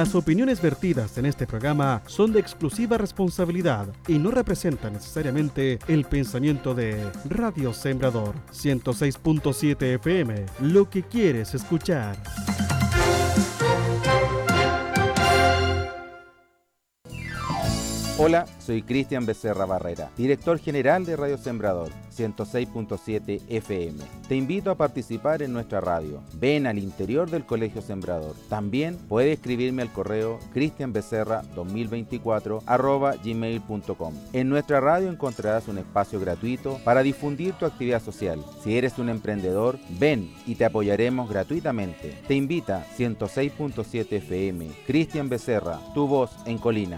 Las opiniones vertidas en este programa son de exclusiva responsabilidad y no representan necesariamente el pensamiento de Radio Sembrador 106.7 FM, lo que quieres escuchar. Hola, soy Cristian Becerra Barrera, director general de Radio Sembrador 106.7 FM. Te invito a participar en nuestra radio. Ven al interior del Colegio Sembrador. También puedes escribirme al correo cristianbecerra2024@gmail.com. En nuestra radio encontrarás un espacio gratuito para difundir tu actividad social. Si eres un emprendedor, ven y te apoyaremos gratuitamente. Te invita 106.7 FM. Cristian Becerra, tu voz en Colina.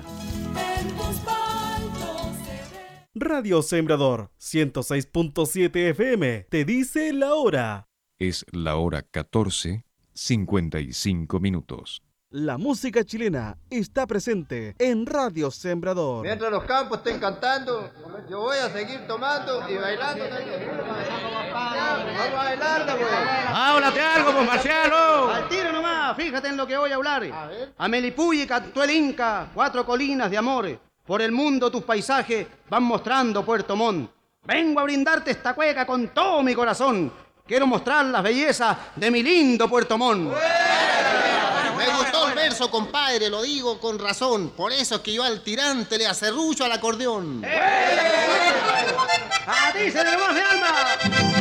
Radio Sembrador 106.7 FM te dice la hora. Es la hora 14:55. La música chilena está presente en Radio Sembrador. Mientras los campos estén cantando, yo voy a seguir tomando y bailando. Vamos a bailar, pues. ¡Háblate algo, pues, Marciano! Al tiro nomás, fíjate en lo que voy a hablar. A ver. A Melipulli cantó el Inca, 4 colinas de amores. Por el mundo tus paisajes van mostrando Puerto Montt. Vengo a brindarte esta cueca con todo mi corazón. Quiero mostrar las bellezas de mi lindo Puerto Montt. Me gustó el verso, compadre, lo digo con razón. Por eso es que yo al tirante le acerrucho al acordeón. ¡A ti, se le va de alma!